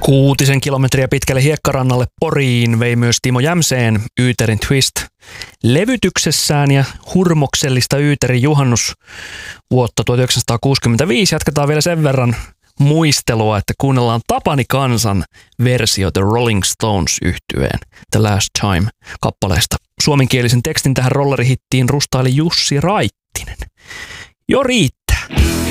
6 kilometriä pitkälle hiekkarannalle Poriin vei myös Timo Jämseen Yyterin Twist levytyksessään ja hurmoksellista Yyterin juhannus vuotta 1965. Jatketaan vielä sen verran muistelua, että kuunnellaan Tapani Kansan versio The Rolling Stones -yhtyeen The Last Time -kappaleesta. Suomenkielisen tekstin tähän rollerihittiin rustaili Jussi Raittinen. Jo riittää.